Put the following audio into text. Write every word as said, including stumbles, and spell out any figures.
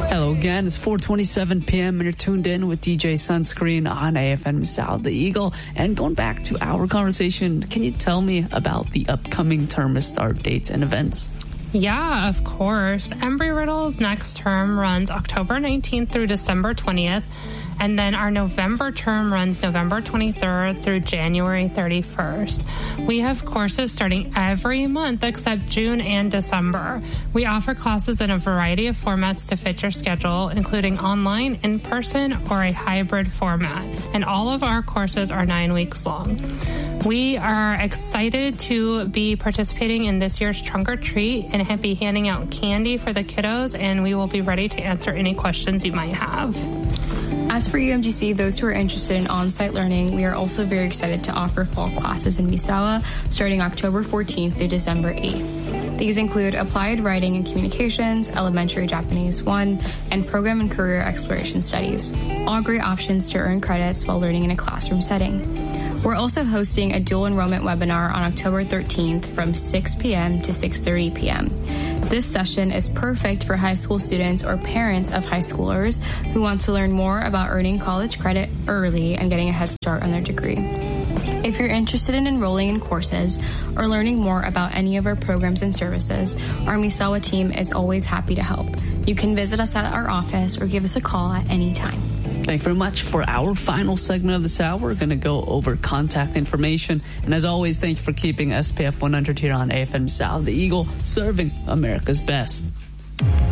Hello again, it's four twenty-seven p.m. and you're tuned in with D J Sunscreen on A F M South the Eagle. And going back to our conversation, can you tell me about the upcoming term start dates and events? Yeah, of course. Embry-Riddle's next term runs October nineteenth through December twentieth. And then our November term runs November twenty-third through January thirty-first. We have courses starting every month except June and December. We offer classes in a variety of formats to fit your schedule, including online, in-person, or a hybrid format. And all of our courses are nine weeks long. We are excited to be participating in this year's Trunk or Treat and be handing out candy for the kiddos, and we will be ready to answer any questions you might have. As for U M G C, those who are interested in on-site learning, we are also very excited to offer fall classes in Misawa starting October fourteenth through December eighth. These include Applied Writing and Communications, Elementary Japanese one, and Program and Career Exploration Studies. All great options to earn credits while learning in a classroom setting. We're also hosting a dual enrollment webinar on October thirteenth from six p.m. to six thirty p.m. This session is perfect for high school students or parents of high schoolers who want to learn more about earning college credit early and getting a head start on their degree. If you're interested in enrolling in courses or learning more about any of our programs and services, our Misawa team is always happy to help. You can visit us at our office or give us a call at any time. Thank you very much. For our final segment of this hour, we're going to go over contact information. And as always, thank you for keeping S P F one hundred here on A F M South the Eagle, serving America's best.